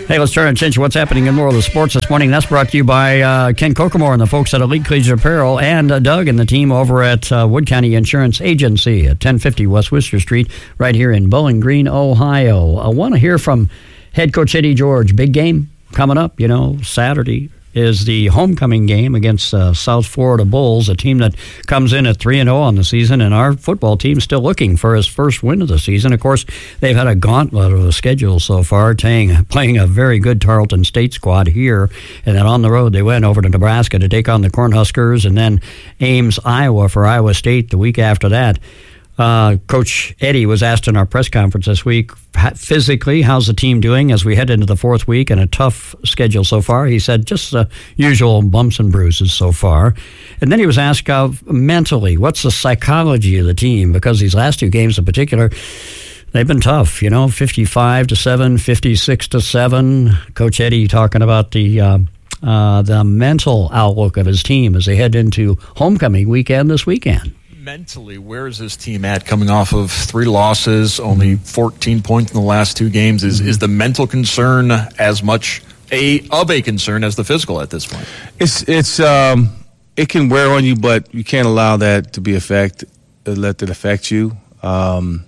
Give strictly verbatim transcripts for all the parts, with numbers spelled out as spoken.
Hey, let's turn our attention to what's happening in more of the sports this morning. That's brought to you by uh, Ken Kokomore and the folks at Elite Collegiate Apparel, and uh, Doug and the team over at uh, Wood County Insurance Agency at ten fifty West Worcester Street, right here in Bowling Green, Ohio. I want to hear from head coach Eddie George. Big game coming up, you know, Saturday is the homecoming game against uh, South Florida Bulls, a team that comes in at three and oh on the season, and our football team's still looking for his first win of the season. Of course, they've had a gauntlet of a schedule so far, playing, playing a very good Tarleton State squad here, and then on the road they went over to Nebraska to take on the Cornhuskers, and then Ames, Iowa for Iowa State the week after that. Uh, Coach Eddie was asked in our press conference this week, physically, how's the team doing as we head into the fourth week and a tough schedule so far? He said just the usual bumps and bruises so far. And then he was asked uh, mentally, what's the psychology of the team? Because these last two games in particular, they've been tough, you know, fifty-five to seven, fifty-six to seven. Coach Eddie talking about the uh, uh, the mental outlook of his team as they head into homecoming weekend this weekend. Mentally, where is this team at coming off of three losses, only fourteen points in the last two games? Is is the mental concern as much a of a concern as the physical at this point? It's it's um it can wear on you, but you can't allow that to be affect let it affect you. Um,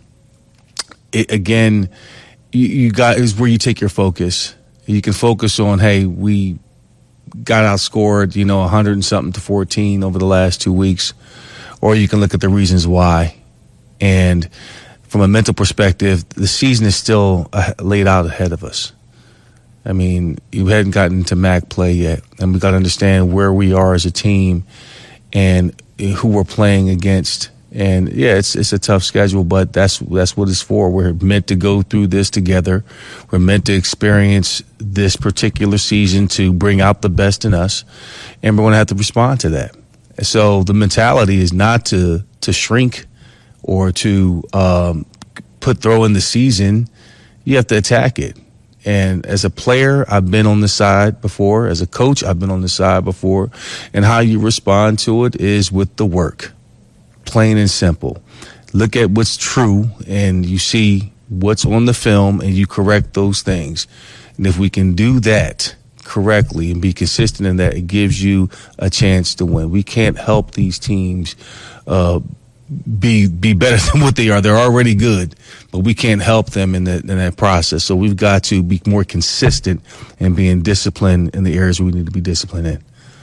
it, again, you, you got is where you take your focus. You can focus on, hey, we got outscored, you know, a hundred and something to fourteen over the last two weeks. Or you can look at the reasons why. And from a mental perspective, the season is still uh, laid out ahead of us. I mean, you hadn't gotten to M A C play yet. And we've got to understand where we are as a team and who we're playing against. And, yeah, it's it's a tough schedule, but that's that's what it's for. We're meant to go through this together. We're meant to experience this particular season to bring out the best in us. And we're going to have to respond to that. So the mentality is not to to shrink or to um, put throw in the season. You have to attack it. And as a player, I've been on the side before. As a coach, I've been on the side before. And how you respond to it is with the work, plain and simple. Look at what's true, and you see what's on the film, and you correct those things. And if we can do that correctly and be consistent in that, it gives you a chance to win. We can't help these teams uh, be be better than what they are. They're already good, but we can't help them in that in that process. So we've got to be more consistent and being disciplined in the areas we need to be disciplined in.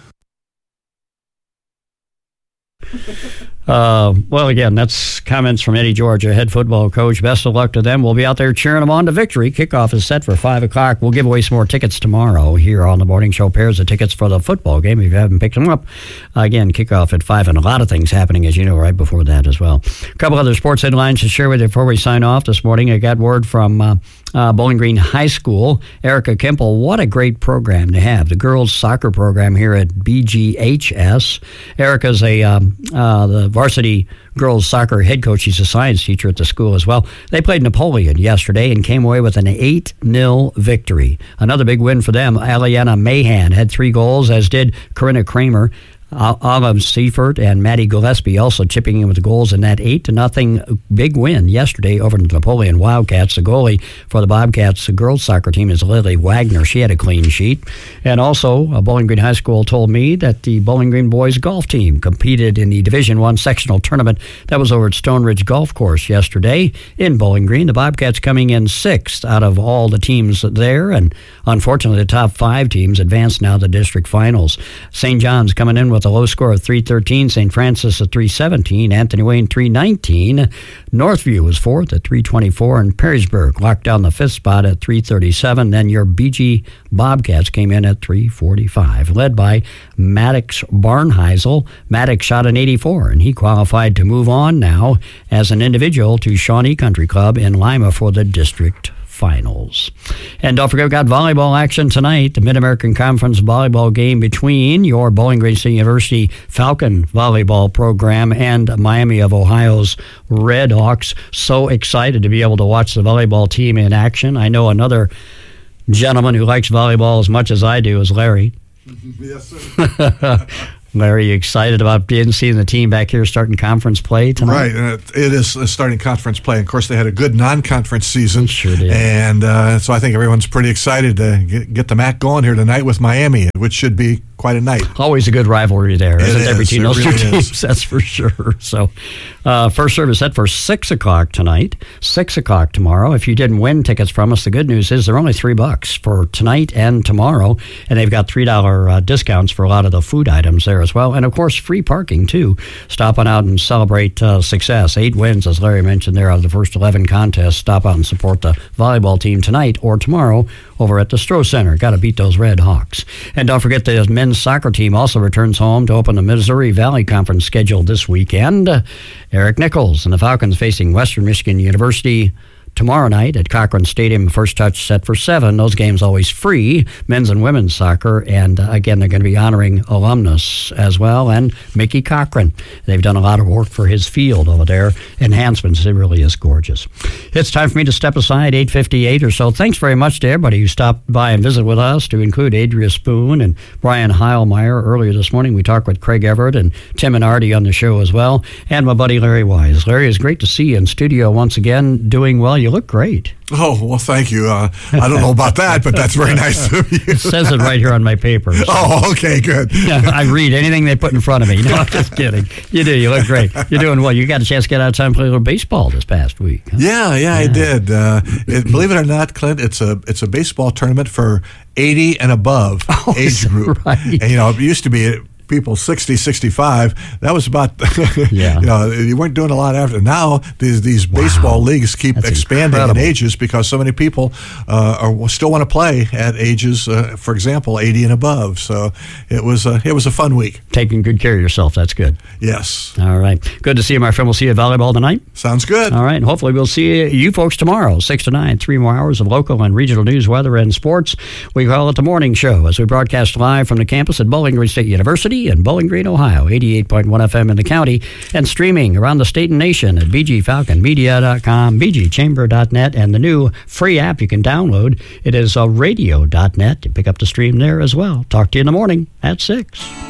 Uh, well, again, that's comments from Eddie George, our head football coach. Best of luck to them. We'll be out there cheering them on to victory. Kickoff is set for five o'clock. We'll give away some more tickets tomorrow here on the Morning Show. Pairs of tickets for the football game if you haven't picked them up. Uh, again, kickoff at five, and a lot of things happening, as you know, right before that as well. A couple other sports headlines to share with you before we sign off this morning. I got word from uh, uh, Bowling Green High School. Erica Kemple, what a great program to have. The girls' soccer program here at B G H S. Erica's a um, uh, the varsity girls soccer head coach. She's a science teacher at the school as well. They played Napoleon yesterday and came away with an eight nil victory. Another big win for them. Aliana Mahan had three goals, as did Corinna Kramer. Olive Seifert and Maddie Gillespie also chipping in with the goals in that eight to nothing big win yesterday over the Napoleon Wildcats. The goalie for the Bobcats, the girls soccer team, is Lily Wagner. She had a clean sheet. And also, uh, Bowling Green High School told me that the Bowling Green boys golf team competed in the Division One sectional tournament that was over at Stone Ridge Golf Course yesterday in Bowling Green. The Bobcats coming in sixth out of all the teams there, and unfortunately, the top five teams advanced now to the district finals. Saint John's coming in with a low score of three thirteen, Saint Francis at three seventeen, Anthony Wayne three nineteen, Northview was fourth at three twenty-four, and Perrysburg locked down the fifth spot at three thirty-seven. Then your B G Bobcats came in at three forty-five, led by Maddox Barnheisel. Maddox shot an eighty-four, and he qualified to move on now as an individual to Shawnee Country Club in Lima for the district finals. And don't forget, we've got volleyball action tonight, the Mid-American Conference volleyball game between your Bowling Green State University Falcon volleyball program and Miami of Ohio's Red Hawks. So excited to be able to watch the volleyball team in action. I know another gentleman who likes volleyball as much as I do is Larry. Yes, sir. Larry, you excited about being seeing the team back here starting conference play tonight? Right, and it is starting conference play. Of course, they had a good non-conference season. Sure did. And uh, so I think everyone's pretty excited to get, get the M A C going here tonight with Miami, which should be quite a night. Always a good rivalry there, isn't it? It is. Between those really two is. teams, that's for sure. So, uh, first service set for six o'clock tonight, six o'clock tomorrow. If you didn't win tickets from us, the good news is they're only three bucks for tonight and tomorrow, and they've got three dollar uh, discounts for a lot of the food items there as well, and of course free parking too. Stop on out and celebrate uh, success. Eight wins, as Larry mentioned there, out of the first eleven contests. Stop out and support the volleyball team tonight or tomorrow over at the Stroh Center. Got to beat those Red Hawks. And don't forget the men's soccer team also returns home to open the Missouri Valley Conference schedule this weekend. Uh, Eric Nichols and the Falcons facing Western Michigan University tomorrow night at Cochran Stadium. First touch set for seven. Those games always free, men's and women's soccer. And uh, again, they're going to be honoring alumnus as well, and Mickey Cochran. They've done a lot of work for his field over there. Enhancements, it really is gorgeous. It's time for me to step aside, eight fifty-eight or so. Thanks very much to everybody who stopped by and visited with us, to include Adria Spoon and Brian Heilmeyer. Earlier this morning, we talked with Craig Everett and Tim and Artie on the show as well, and my buddy Larry Wise. Larry, it's great to see you in studio once again, doing well. You look great. Oh, well, thank you. Uh, I don't know about that, but that's very nice of you. It says it right here on my paper. So. Oh, okay, good. Yeah, I read anything they put in front of me. No, I'm just kidding. You do. You look great. You're doing well. You got a chance to get outside and play a little baseball this past week. Huh? Yeah, yeah, yeah, I did. Uh, it, believe it or not, Clint, it's a it's a baseball tournament for eighty and above oh, age group. Right? And, you know, it used to be people sixty, sixty-five. That was about, yeah. you know, you weren't doing a lot after. Now, these these Wow. baseball leagues keep That's expanding incredible. in ages because so many people uh, are still want to play at ages, uh, for example, eighty and above. So it was, a, it was a fun week. Taking good care of yourself. That's good. Yes. All right. Good to see you, my friend. We'll see you at volleyball tonight. Sounds good. All right. And hopefully we'll see you folks tomorrow, six to nine, three more hours of local and regional news, weather, and sports. We call it the Morning Show as we broadcast live from the campus at Bowling Green State University in Bowling Green, Ohio, eighty-eight point one F M in the county, and streaming around the state and nation at b g falcon media dot com, b g chamber dot net, and the new free app you can download. It is uh, radio dot net. You pick up the stream there as well. Talk to you in the morning at six.